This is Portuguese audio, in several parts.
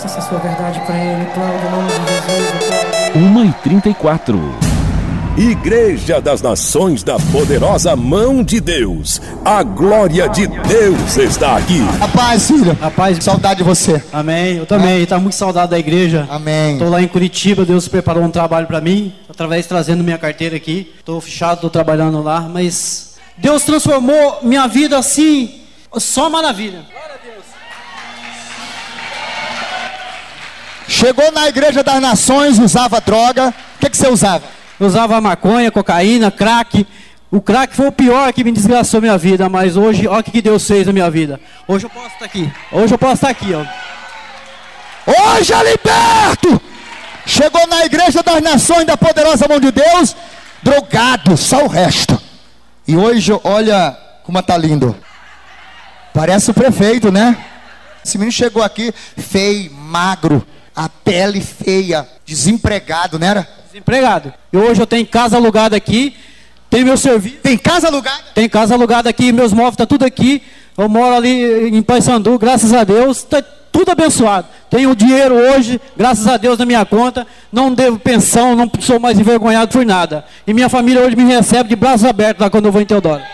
Essa é a sua verdade para ele, Cláudio, em nome de Jesus. 1h34. Igreja das Nações da Poderosa Mão de Deus. A glória de Deus está aqui. Rapaz, filho. Rapaz, saudade de você. Amém. Eu também. Tá muito saudade da igreja. Amém. Tô lá em Curitiba. Deus preparou um trabalho para mim, através trazendo minha carteira aqui. Tô fechado, tô trabalhando lá, mas Deus transformou minha vida assim, só maravilha. Glória a Deus. Chegou na Igreja das Nações, usava droga. O que você usava? Eu usava maconha, cocaína, crack. O crack foi o pior que me desgraçou minha vida, mas hoje, olha o que Deus fez na minha vida. Hoje eu posso estar aqui. Hoje eu posso estar aqui, ó. Hoje é liberto. Chegou na Igreja das Nações da Poderosa Mão de Deus, drogado, só o resto. E hoje, olha como tá lindo. Parece o prefeito, né? Esse menino chegou aqui feio, magro, a pele feia, desempregado, não era? Desempregado. E hoje eu tenho casa alugada aqui, tenho meu serviço. Tem casa alugada? Tem casa alugada aqui, meus móveis tá tudo aqui. Eu moro ali em Paysandu, graças a Deus, tá tudo abençoado. Tenho dinheiro hoje, graças a Deus, na minha conta. Não devo pensão, não sou mais envergonhado por nada. E minha família hoje me recebe de braços abertos lá quando eu vou em Teodoro.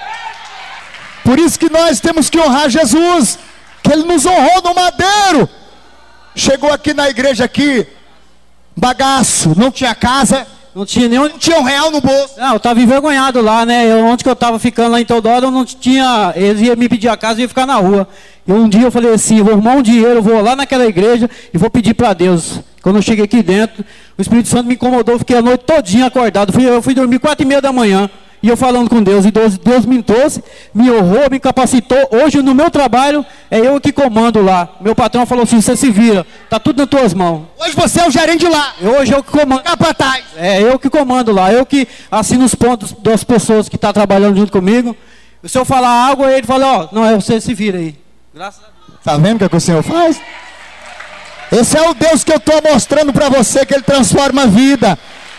Por isso que nós temos que honrar Jesus, que Ele nos honrou no madeiro. Chegou aqui na igreja aqui, bagaço, não tinha casa, não tinha nenhum, não tinha R$1 no bolso. Não, eu estava envergonhado lá, né? Onde que eu estava ficando lá em Teodoro, eu não tinha. Eles iam me pedir a casa e ia ficar na rua. E um dia eu falei assim: eu vou arrumar um dinheiro, eu vou lá naquela igreja e vou pedir para Deus. Quando eu cheguei aqui dentro, o Espírito Santo me incomodou, eu fiquei a noite todinha acordado. Eu fui dormir 4h30 da manhã. E eu falando com Deus, e Deus me trouxe, me honrou, me capacitou. Hoje no meu trabalho, é eu que comando lá. Meu patrão falou assim: você se vira, tá tudo nas tuas mãos. Hoje você é o gerente de lá. Hoje eu que comando. Capataz. É eu que comando lá, eu que assino os pontos das pessoas que estão trabalhando junto comigo. Se eu falar algo, ele fala: ó, não, você se vira aí. Graças a Deus. Tá vendo o que o Senhor faz? Esse é o Deus que eu estou mostrando para você, que Ele transforma a vida.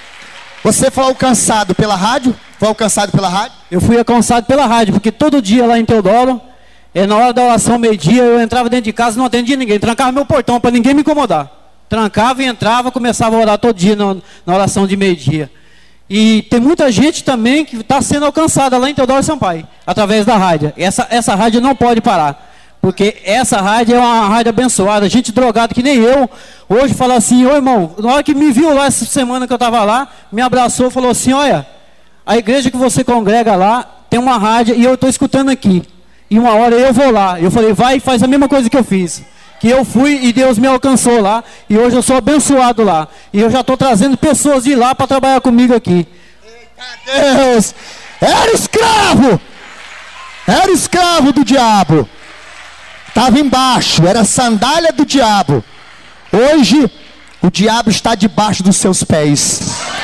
Você foi alcançado pela rádio? Foi alcançado pela rádio? Eu fui alcançado pela rádio, porque todo dia lá em Teodoro, na hora da oração, meio-dia, eu entrava dentro de casa e não atendia ninguém. Trancava meu portão para ninguém me incomodar. Trancava e entrava, começava a orar todo dia na oração de meio-dia. E tem muita gente também que está sendo alcançada lá em Teodoro Sampaio, através da rádio. Essa rádio não pode parar. Porque essa rádio é uma rádio abençoada. Gente drogada que nem eu. Hoje fala assim: ô irmão, na hora que me viu lá essa semana que eu estava lá, me abraçou e falou assim: olha, a igreja que você congrega lá tem uma rádio e eu estou escutando aqui. E uma hora eu vou lá. Eu falei: vai e faz a mesma coisa que eu fiz. Que eu fui e Deus me alcançou lá. E hoje eu sou abençoado lá. E eu já estou trazendo pessoas de lá para trabalhar comigo aqui. Eita Deus! Era escravo! Era escravo do diabo. Estava embaixo, era sandália do diabo. Hoje, o diabo está debaixo dos seus pés.